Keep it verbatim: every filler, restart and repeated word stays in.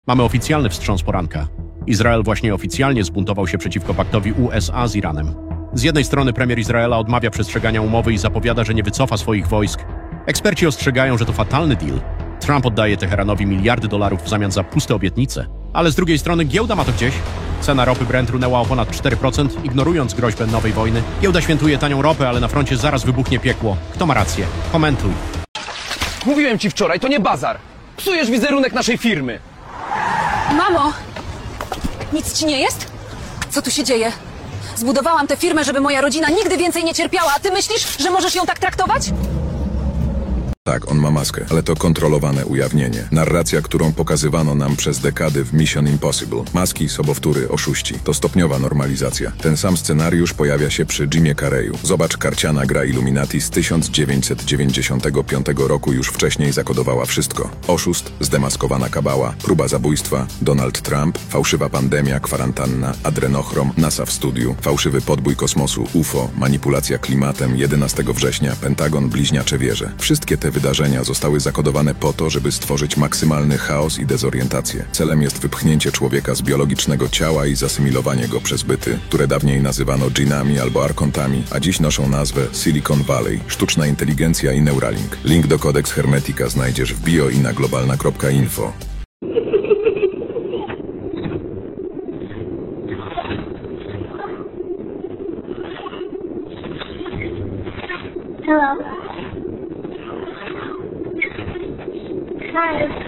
Mamy oficjalny wstrząs poranka. Izrael właśnie oficjalnie zbuntował się przeciwko paktowi U S A z Iranem. Z jednej strony premier Izraela odmawia przestrzegania umowy i zapowiada, że nie wycofa swoich wojsk. Eksperci ostrzegają, że to fatalny deal. Trump oddaje Teheranowi miliardy dolarów w zamian za puste obietnice. Ale z drugiej strony giełda ma to gdzieś. Cena ropy Brent runęła o ponad cztery procent, ignorując groźbę nowej wojny. Giełda świętuje tanią ropę, ale na froncie zaraz wybuchnie piekło. Kto ma rację? Komentuj. Mówiłem ci wczoraj, to nie bazar. Psujesz wizerunek naszej firmy. Mamo! Nic ci nie jest? Co tu się dzieje? Zbudowałam tę firmę, żeby moja rodzina nigdy więcej nie cierpiała, a ty myślisz, że możesz ją tak traktować? Tak, on ma maskę, ale to kontrolowane ujawnienie. Narracja, którą pokazywano nam przez dekady w Mission Impossible. Maski, sobowtóry, oszuści. To stopniowa normalizacja. Ten sam scenariusz pojawia się przy Jimie Carreyu. Zobacz, karciana gra Illuminati z tysiąc dziewięćset dziewięćdziesiątego piątego roku już wcześniej zakodowała wszystko. Oszust, zdemaskowana kabała, próba zabójstwa, Donald Trump, fałszywa pandemia, kwarantanna, adrenochrom, NASA w studiu, fałszywy podbój kosmosu, U F O, manipulacja klimatem, jedenastego września, Pentagon, bliźniacze wieże. Wszystkie te wydarzenia zostały zakodowane po to, żeby stworzyć maksymalny chaos i dezorientację. Celem jest wypchnięcie człowieka z biologicznego ciała i zasymilowanie go przez byty, które dawniej nazywano dżinami albo arkontami, a dziś noszą nazwę Silicon Valley, sztuczna inteligencja i Neuralink. Link do Codex Hermetica znajdziesz w bio i na globalna kropka info. Hello. Hi.